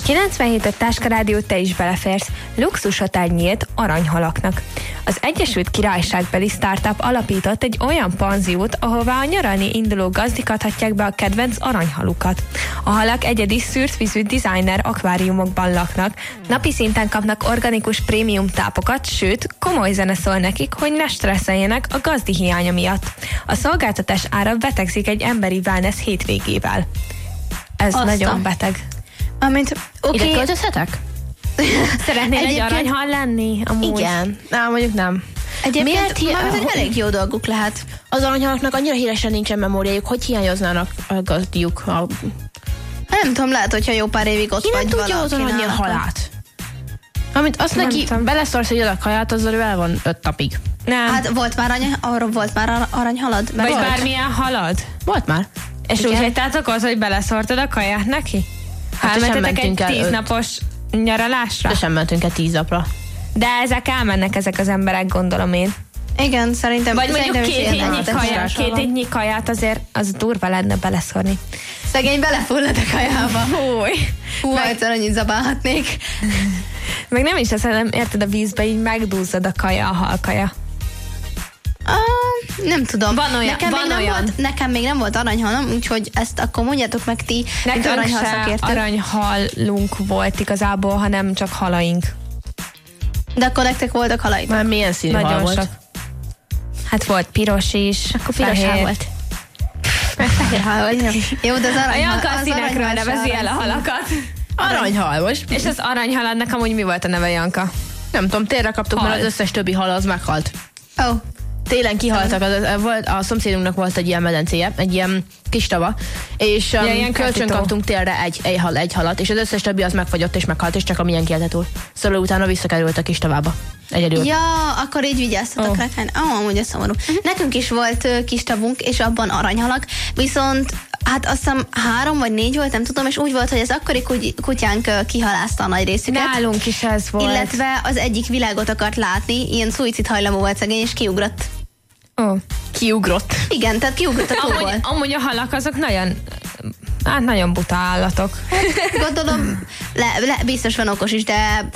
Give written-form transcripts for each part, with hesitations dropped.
97 Táskarádió, te is beleférsz. Luxushotel nyílt aranyhalaknak. Az Egyesült Királyságbeli startup alapított egy olyan panziót, ahová a nyaralni induló gazdikathatják be a kedvenc aranyhalukat. A halak egyedi szűrt vízű designer akváriumokban laknak, napi szinten kapnak organikus prémium tápokat, sőt, komoly zene szól nekik, hogy ne stresszeljenek a gazdi hiánya miatt. A szolgáltatás ára betegzik egy emberi wellness hétvégével. Ez nagyon beteg. Ide költözhetek? Szeretnél egy aranyhal lenni? Amúgy? Igen. Mondjuk nem. Egyébként elég jó dolguk lehet. Az aranyhalaknak annyira híresen nincsen memóriájuk, hogy hiányoznának a gazdiuk. Nem tudom, lehet, hogyha jó pár évig ott vagy valakinek. Ki nem tudja hozni annyi halát? Amit azt neki beleszorsz egy adag haját, azzal el van 5 napig. Nem. Hát volt már aranyhalad? Vagy bármilyen halad? Volt már. És úgy hagytátok az, hogy beleszortad a kaját neki? Elmentetek egy 10 napos nyaralásra? De sem mentünk el 10 napra. De ezek elmennek ezek az emberek, gondolom én. Igen, szerintem. Vagy mondjuk két évnyi kaját azért az durva lenne beleszorni. Szegény belefullad a kajába. Hú, egyszer annyit zabálhatnék. Meg nem is nem érted, a vízbe így megdúzzad a kaja, a halkaja. Nem tudom. Van olyan. Nekem még nem volt aranyhalom, úgyhogy ezt akkor mondjátok meg ti, mint aranyhal szakértők. Aranyhalunk volt igazából, hanem csak halaink. De akkor nektek voltak halaitok? Már milyen színű hal volt? Sok. Hát volt piros is. Akkor piros hal volt. Fehér hal volt. Jó, de az aranyhal... A Janka a színekről nevezi el a halakat. Aranyhal most. És az aranyhaladnak amúgy mi volt a neve, Janka? Nem tudom, térre kaptuk, mert az összes többi hal az meghalt. Télen kihaltak, a szomszédunknak volt egy ilyen medencéje, egy ilyen kis tava, és kölcsön kaptunk télre egy halat, és az összes többi az megfagyott és meghalt, és csak a milyen kiállt túl. Szóval utána visszakerült a kis tavába. Egyedül. Ja, akkor így vigyáztatok rá. Amúgy ez szomorú. Nekünk is volt kis tavunk, és abban aranyhalak, viszont hát azt hiszem 3 vagy 4 volt, nem tudom, és úgy volt, hogy az akkori kutyánk kihalázta a nagy részüket. Nálunk is ez volt. Illetve az egyik világot akart látni, ilyen szuicidhajlamú volt szegény, és kiugrott. Kiugrott. Igen, tehát kiugrott a tóból. Amúgy a halak azok nagyon buta állatok. Gondolom, biztos van okos is, de...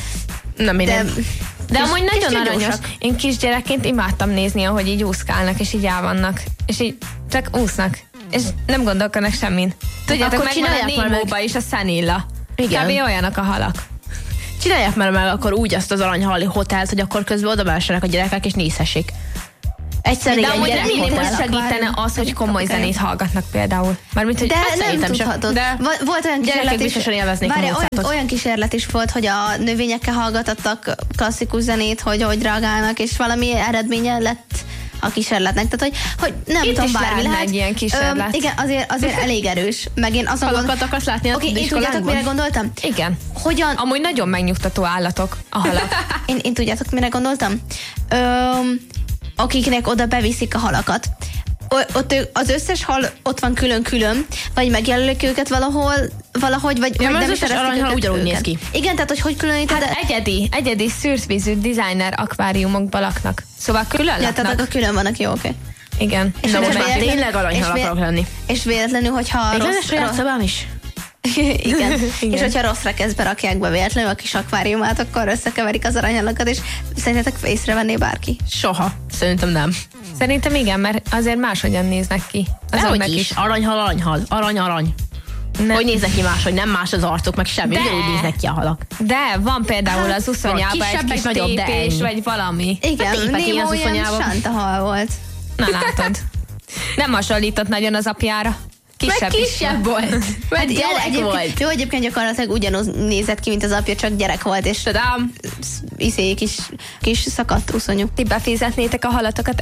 De amúgy nagyon aranyos. Én kisgyerekként imádtam nézni, ahogy így úszkálnak, és így el vannak. És így csak úsznak. És nem gondolkodnak semmin. Tudjátok, megvan a Némóba is a Szenilla. Igen. Kb. Olyanok a halak. Csinálják már meg akkor úgy azt az aranyhali hotelt, hogy akkor közben oda mehessenek a gyerekek, és nézhessék. De amúgy mindig most segítene az, hogy komoly zenét hallgatnak például. Mármint, hogy de nem tudhatod. De volt olyan kísérlet is, olyan kísérlet is volt, hogy a növényekkel hallgatottak klasszikus zenét, hogy reagálnak, és valami eredménye lett a kísérletnek. Tehát, hogy nem itt tudom, bármi lehet. Egy ilyen kísérlet. Igen, azért elég erős. Meg én azon halakat akarsz látni? Én tudjátok, mire gondoltam? Igen. Hogyan? Amúgy nagyon megnyugtató állatok a halak. Én tudjátok, mire gondoltam? Akiknek oda beviszik a halakat. Ott az összes hal ott van külön-külön, vagy megjelölik őket valahogy, vagy ja, nem is aranyhal ugyanúgy néz ki. Igen, tehát hogy különíted? Hát egyedi szűrt vízű designer akváriumokban laknak. Szóval külön laknak. Ja, tehát külön vannak, jó, oké. Igen. És most már tényleg aranyhal akarok lenni. És véletlenül, hogyha rossz is. Igen. És hogyha rosszra kezd berakják be véletlenül a kis akváriumát, akkor összekeverik az aranyhalakat, és szerintetek észrevenné bárki? Soha. Szerintem nem. Szerintem igen, mert azért máshogyan néznek ki. Azonnak is. Arany. Nem. Hogy néznek ki máshogy, nem más az arcok, meg semmi, ugyanúgy néznek ki a halak. De van például az uszonyában egy kis tépés, vagy valami. Igen, Némo olyan sánta hal volt. Na látod. Nem hasonlított nagyon az apjára. Kisebb volt. Mert gyerek volt. Jó, egyébként gyakorlatilag ugyanaz nézett ki, mint az apja, csak gyerek volt, és kis szakadt uszonyú. Ti befizetnétek a halatokat